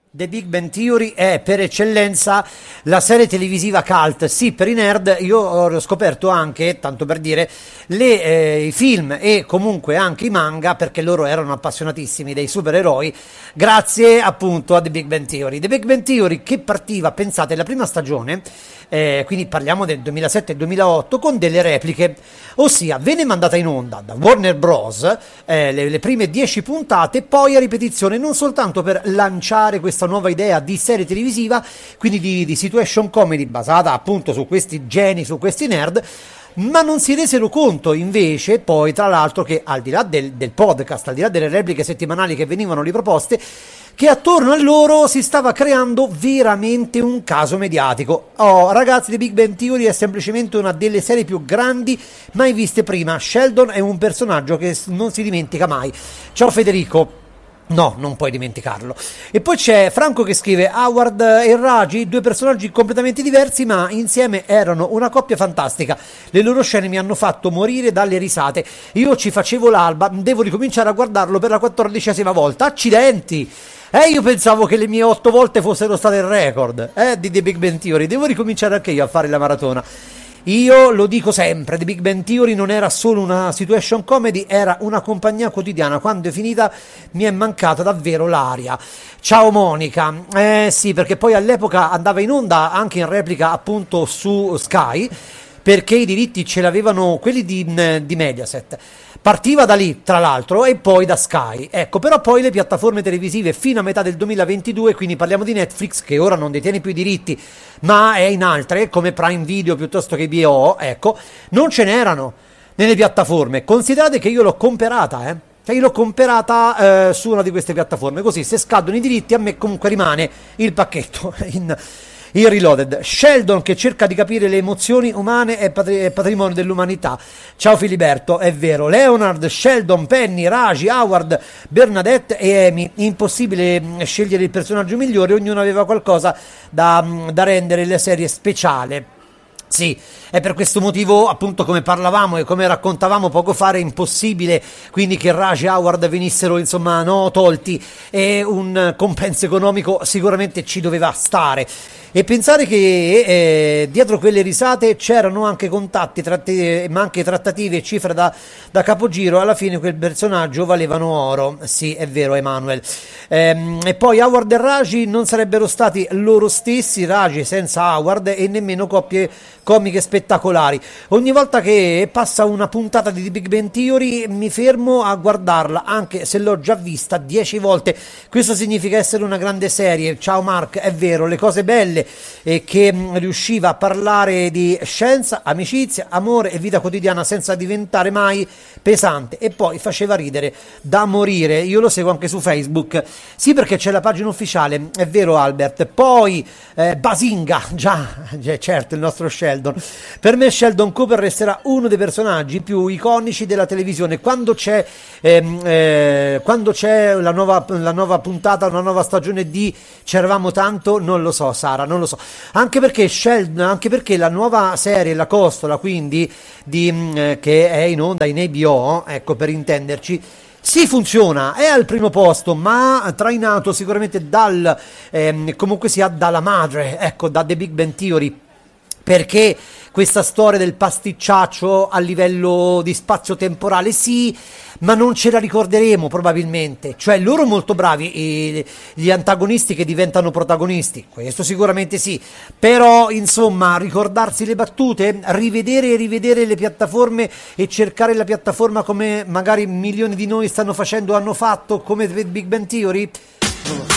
The Big Bang Theory è per eccellenza la serie televisiva cult, sì, per i nerd. Io ho scoperto anche, tanto per dire, i film e comunque anche i manga, perché loro erano appassionatissimi dei supereroi, grazie appunto a The Big Bang Theory. The Big Bang Theory che partiva, pensate, la prima stagione, quindi parliamo del 2007-2008, con delle repliche, ossia venne mandata in onda da Warner Bros. Le prime 10 puntate, poi a ripetizione, non soltanto per lanciare questa nuova idea di serie televisiva, quindi di situation comedy basata appunto su questi geni, su questi nerd, ma non si resero conto invece poi, tra l'altro, che al di là del podcast, al di là delle repliche settimanali che venivano riproposte, che attorno a loro si stava creando veramente un caso mediatico. Oh, ragazzi, The Big Bang Theory è semplicemente una delle serie più grandi mai viste prima. Sheldon è un personaggio che non si dimentica mai. Ciao Federico. No, non puoi dimenticarlo. E poi c'è Franco che scrive: Howard e Raji, due personaggi completamente diversi, ma insieme erano una coppia fantastica. Le loro scene mi hanno fatto morire dalle risate. Io ci facevo l'alba, devo ricominciare a guardarlo per la 14ª volta. Accidenti! Io pensavo che le mie 8 volte fossero state il record di The Big Bang Theory. Devo ricominciare anche io a fare la maratona. Io lo dico sempre, The Big Bang Theory non era solo una situation comedy, era una compagnia quotidiana. Quando è finita mi è mancata davvero l'aria. Ciao Monica. Sì, perché poi all'epoca andava in onda anche in replica appunto su Sky, perché i diritti ce l'avevano quelli di Mediaset. Partiva da lì, tra l'altro, e poi da Sky. Ecco, però poi le piattaforme televisive fino a metà del 2022, quindi parliamo di Netflix, che ora non detiene più i diritti, ma è in altre, come Prime Video piuttosto che HBO, ecco, non ce n'erano nelle piattaforme. Considerate che io l'ho comperata, Cioè io l'ho comperata su una di queste piattaforme, così se scadono i diritti a me comunque rimane il pacchetto in Reloaded. Sheldon che cerca di capire le emozioni umane è patrimonio dell'umanità. Ciao Filiberto, è vero. Leonard, Sheldon, Penny, Raji, Howard, Bernadette e Amy. Impossibile scegliere il personaggio migliore, ognuno aveva qualcosa da rendere la serie speciale. Sì, è per questo motivo, appunto, come parlavamo e come raccontavamo poco fa, era impossibile quindi che Raj e Howard venissero, insomma, tolti, e un compenso economico sicuramente ci doveva stare. E pensare che dietro quelle risate c'erano anche contatti, ma anche trattative e cifre da capogiro. Alla fine quel personaggio valevano oro. Sì, è vero, Emanuel. E poi Howard e Raji non sarebbero stati loro stessi, Raji senza Howard, e nemmeno coppie comiche spettacolari. Ogni volta che passa una puntata di The Big Bang Theory mi fermo a guardarla, anche se l'ho già vista 10 volte. Questo significa essere una grande serie. Ciao Mark, è vero, le cose belle, che riusciva a parlare di scienza, amicizia, amore e vita quotidiana senza diventare mai pesante, e poi faceva ridere da morire. Io lo seguo anche su Facebook, sì, perché c'è la pagina ufficiale, è vero Albert. Poi Basinga, già certo, il nostro Sheldon. Per me Sheldon Cooper resterà uno dei personaggi più iconici della televisione. Quando c'è la nuova puntata, una nuova stagione di C'eravamo tanto, non lo so Sara, non lo so, anche perché la nuova serie, La Costola, quindi che è in onda in HBO, ecco, per intenderci, sì, funziona, è al primo posto, ma trainato sicuramente comunque sia dalla madre, ecco, da The Big Bang Theory, perché questa storia del pasticciaccio a livello di spazio temporale, sì, ma non ce la ricorderemo probabilmente. Cioè, loro molto bravi, gli antagonisti che diventano protagonisti, questo sicuramente sì, però insomma ricordarsi le battute, rivedere e rivedere le piattaforme e cercare la piattaforma come magari milioni di noi stanno facendo, hanno fatto come Big Bang Theory, non lo so.